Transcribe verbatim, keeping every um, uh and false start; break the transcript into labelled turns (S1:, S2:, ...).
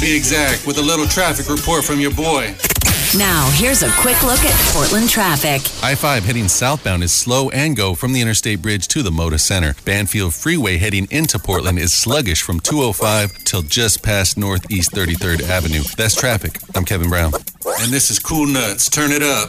S1: Be exact, with a little traffic report from your boy.
S2: Now, here's a quick look at Portland traffic.
S3: I five heading southbound is slow and go from the Interstate Bridge to the Moda Center. Banfield Freeway heading into Portland is sluggish from two oh five till just past Northeast thirty-third Avenue. That's traffic. I'm Kevin Brown.
S1: And this is Cool Nuts. Turn it up.